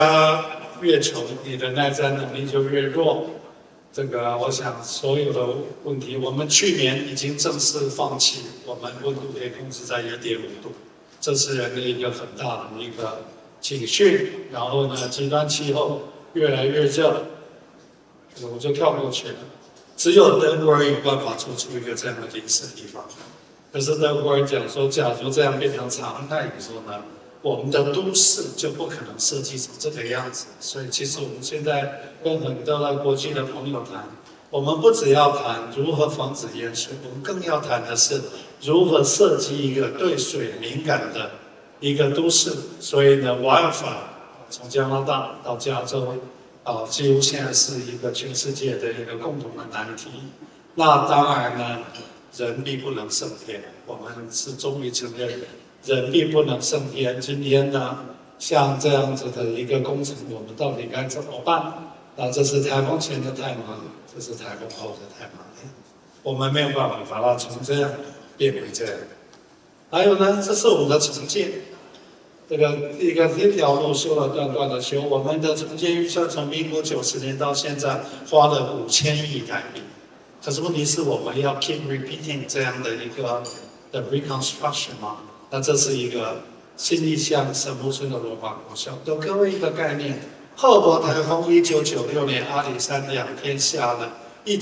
越穷，你的耐灾能力就越弱。这个，我想所有的问题，我们去年已经正式放弃，我们温度可以控制在1.5度，这是人的一个很大的一个警讯。然后呢，极端气候越来越热，我就跳过去了。只有德国人有办法做出一个这样的临时地方。可是德国人讲说，假如这样变成常态以后呢，我们的都市就不可能设计成这个样子。所以其实我们现在跟很多的国际的朋友谈，我们不只要谈如何防止淹水，我们更要谈的是如何设计一个对水敏感的一个都市。所以呢，Wildfire从加拿大到加州，几乎现在是一个全世界的一个共同的难题。那当然呢，人必不能胜天，我们是终于承认人必不能胜天。今天呢，像这样子的一个工程，我们到底该怎么办？这是台风前的太忙，这是台风后的太忙，我们没有办法把它从这样变为这样。还有呢，这是我们的重建，这条路修了断断的修，我们的重建预算从民国90年到现在花了5000亿台币。可是问题是我们要 keep repeating 这样的一个的 reconstruction 吗？那这是一个新义乡神木村的罗马国小，给各位一个概念。赫伯台风1996年阿里山2天下了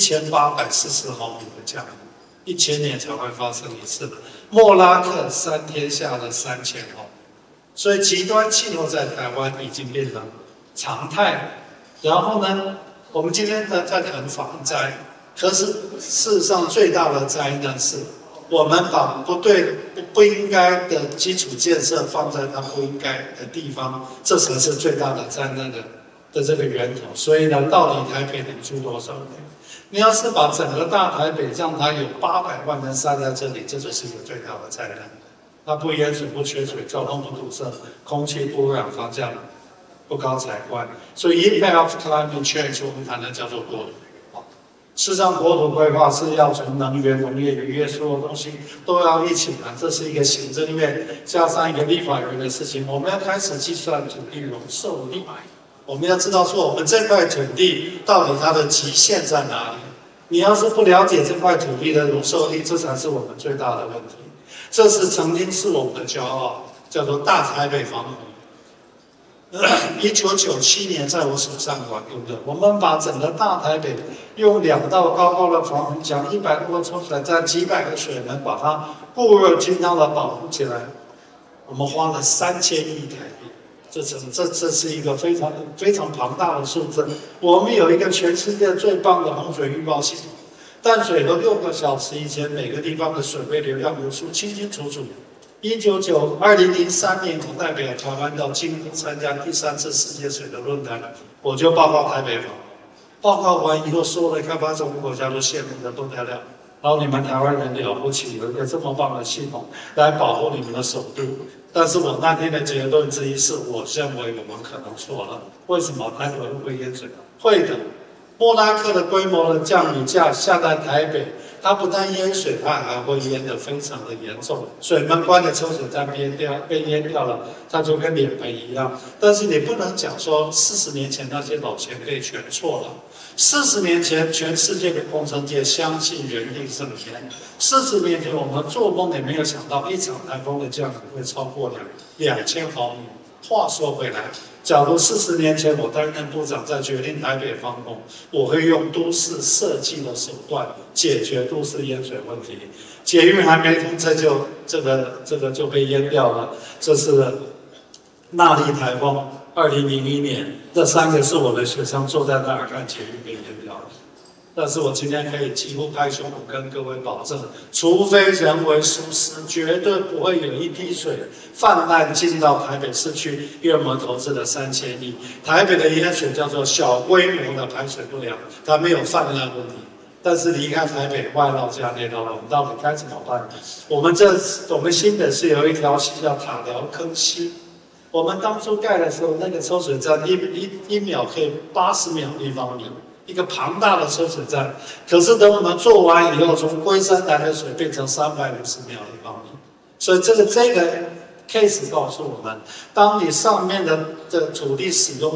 1840毫米的降雨，1000年才会发生一次。莫拉克3天下了3000毫米，所以极端气候在台湾已经变成常态。然后呢，我们今天在谈防灾。可是事实上，最大的灾难是我们把不应该的基础建设放在它不应该的地方，这才是最大的灾难的这个源头。所以呢，到底台北能住多少人？你要是把整个大台北让它有800万人塞在这里，这就是一个最大的灾难。它不淹水、不缺水，交通不堵塞，空气不污染，房价不高才怪。所以 impact of climate change 我们谈的叫做国土。事实上，国土规划是要从能源、农业、渔业所有东西都要一起谈，这是一个行政院加上一个立法院的事情。我们要开始计算土地容受力，我们要知道说我们这块土地到底它的极限在哪里。你要是不了解这块土地的容受力，这才是我们最大的问题。这是曾经是我们的骄傲，叫做大台北防洪。1997年在我手上管用的，我们把整个大台北用2道高的防洪墙、100多个抽水站、几百个水门，把它固热均汤的保护起来。我们花了3000亿台币，这是一个非常庞大的数字。我们有一个全世界最棒的洪水预报系统，淡水河6个小时以前每个地方的水位流量流速清清楚楚。2003年，我代表台湾到京都参加第3次世界水的论坛，我就报告台北防。报告完以后，所有的开发中国家都羡慕得不得了。然后你们台湾人了不起，有一个这么棒的系统来保护你们的首都。但是我那天的结论之一是，我认为我们可能错了。为什么台北会淹水？会的。莫拉克的规模的降雨下在台北，它不但淹水，它还会淹得非常的严重。水门关的抽水站被淹掉了，它就跟脸盆一样。但是你不能讲说40年前那些老前辈全错了。40年前，全世界的工程界相信人定胜天。40年前，我们做梦也没有想到一场台风的降雨会超过2000毫米。话说回来，假如40年前我担任部长，在决定台北防洪，我会用都市设计的手段解决都市淹水问题。捷运还没通车这个就被淹掉了。这是纳莉台风，2001年，这3个是我的学生坐在那儿看捷运被淹掉了。但是我今天可以几乎拍胸脯跟各位保证，除非人为疏失，绝对不会有一滴水泛滥进到台北市区，因为我们投资了3000亿。台北的淹水叫做小规模的排水不良，它没有泛滥问题。但是离开台北外绕加内绕，我们到底该怎么办？我们新北市有一条溪叫塔寮坑溪，我们当初盖的时候，那个抽水站一秒可以80秒立方米。一个庞大的抽水站，可是等我们做完以后，从龟山来的水变成350秒立方米，所以这个 case 告诉我们，当你上面的土地使用